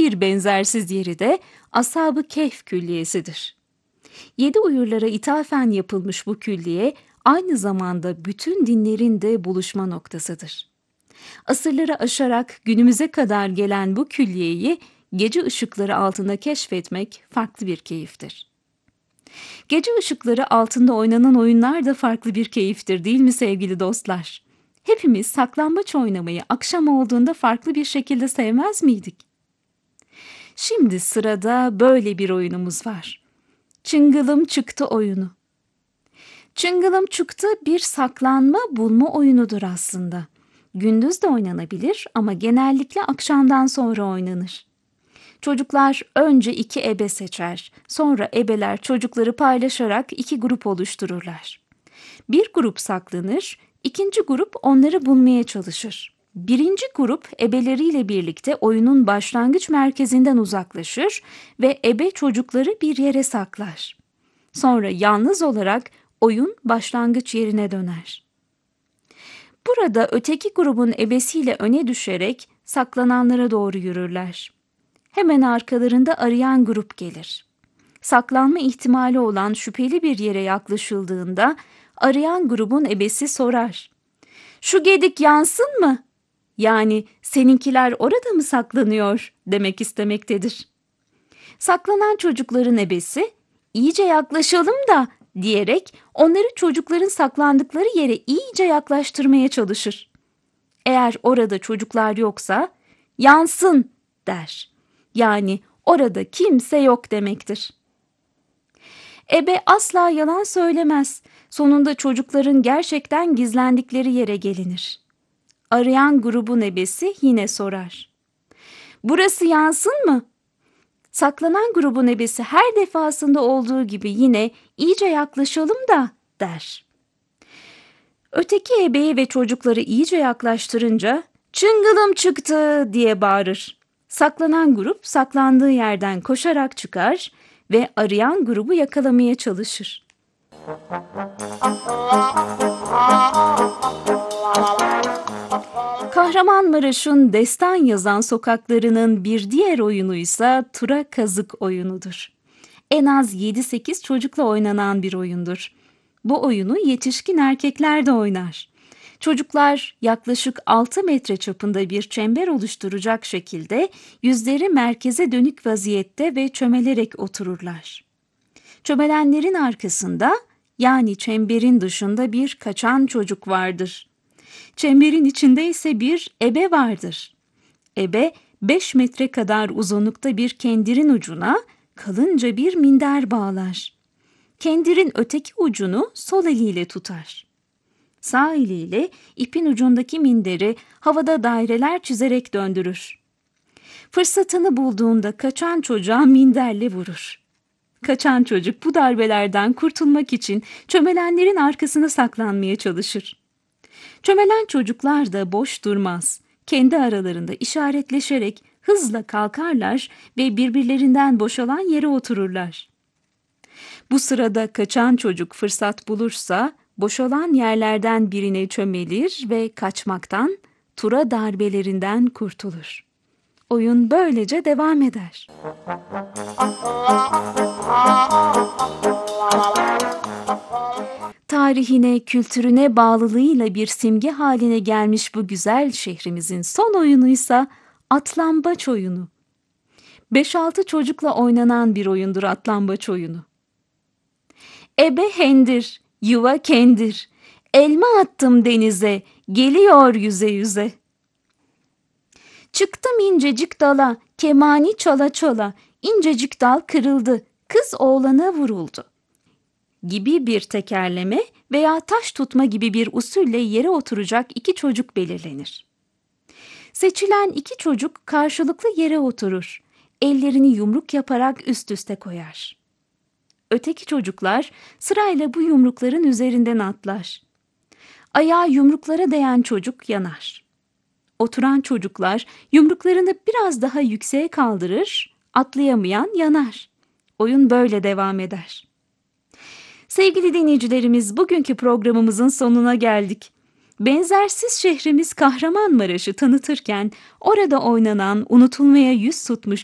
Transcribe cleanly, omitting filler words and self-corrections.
bir benzersiz yeri de Ashab-ı Kehf Külliyesi'dir. 7 uyurlara ithafen yapılmış bu külliye aynı zamanda bütün dinlerin de buluşma noktasıdır. Asırları aşarak günümüze kadar gelen bu külliyeyi gece ışıkları altında keşfetmek farklı bir keyiftir. Gece ışıkları altında oynanan oyunlar da farklı bir keyiftir, değil mi sevgili dostlar? Hepimiz saklambaç oynamayı akşam olduğunda farklı bir şekilde sevmez miydik? Şimdi sırada böyle bir oyunumuz var. Çıngılım çıktı oyunu. Çıngılım çıktı bir saklanma bulma oyunudur aslında. Gündüz de oynanabilir ama genellikle akşamdan sonra oynanır. Çocuklar önce 2 ebe seçer, sonra ebeler çocukları paylaşarak 2 grup oluştururlar. Bir grup saklanır, ikinci grup onları bulmaya çalışır. Birinci grup ebeleriyle birlikte oyunun başlangıç merkezinden uzaklaşır ve ebe çocukları bir yere saklar. Sonra yalnız olarak oyun başlangıç yerine döner. Burada öteki grubun ebesiyle öne düşerek saklananlara doğru yürürler. Hemen arkalarında arayan grup gelir. Saklanma ihtimali olan şüpheli bir yere yaklaşıldığında arayan grubun ebesi sorar. "Şu gedik yansın mı?" Yani seninkiler orada mı saklanıyor demek istemektedir. Saklanan çocukların ebesi iyice yaklaşalım da diyerek onları çocukların saklandıkları yere iyice yaklaştırmaya çalışır. Eğer orada çocuklar yoksa yansın der. Yani orada kimse yok demektir. Ebe asla yalan söylemez. Sonunda çocukların gerçekten gizlendikleri yere gelinir. Arayan grubun ebesi yine sorar. "Burası yansın mı?" Saklanan grubun ebesi her defasında olduğu gibi yine iyice yaklaşalım da der. Öteki ebeyi ve çocukları iyice yaklaştırınca "Çıngılım çıktı!" diye bağırır. Saklanan grup saklandığı yerden koşarak çıkar ve arayan grubu yakalamaya çalışır. Kahramanmaraş'ın destan yazan sokaklarının bir diğer oyunuysa tura kazık oyunudur. En az 7-8 çocukla oynanan bir oyundur. Bu oyunu yetişkin erkekler de oynar. Çocuklar yaklaşık 6 metre çapında bir çember oluşturacak şekilde yüzleri merkeze dönük vaziyette ve çömelerek otururlar. Çömelenlerin arkasında yani çemberin dışında bir kaçan çocuk vardır. Çemberin içinde ise bir ebe vardır. Ebe 5 metre kadar uzunlukta bir kendirin ucuna kalınca bir minder bağlar. Kendirin öteki ucunu sol eliyle tutar. Sağ eliyle ipin ucundaki minderi havada daireler çizerek döndürür. Fırsatını bulduğunda kaçan çocuğa minderle vurur. Kaçan çocuk bu darbelerden kurtulmak için çömelenlerin arkasına saklanmaya çalışır. Çömelen çocuklar da boş durmaz. Kendi aralarında işaretleşerek hızla kalkarlar ve birbirlerinden boşalan yere otururlar. Bu sırada kaçan çocuk fırsat bulursa boşalan yerlerden birine çömelir ve kaçmaktan, tura darbelerinden kurtulur. Oyun böylece devam eder. Tarihine, kültürüne bağlılığıyla bir simge haline gelmiş bu güzel şehrimizin son oyunuysa atlambaç oyunu. 5-6 çocukla oynanan bir oyundur atlambaç oyunu. Ebe hendir, yuva kendir, elma attım denize, geliyor yüze yüze. Çıktım incecik dala, kemani çala çala, incecik dal kırıldı, kız oğlana vuruldu gibi bir tekerleme veya taş tutma gibi bir usulle yere oturacak 2 çocuk belirlenir. Seçilen 2 çocuk karşılıklı yere oturur, ellerini yumruk yaparak üst üste koyar. Öteki çocuklar sırayla bu yumrukların üzerinden atlar. Ayağı yumruklara değen çocuk yanar. Oturan çocuklar yumruklarını biraz daha yükseğe kaldırır, atlayamayan yanar. Oyun böyle devam eder. Sevgili dinleyicilerimiz, bugünkü programımızın sonuna geldik. Benzersiz şehrimiz Kahramanmaraş'ı tanıtırken orada oynanan, unutulmaya yüz tutmuş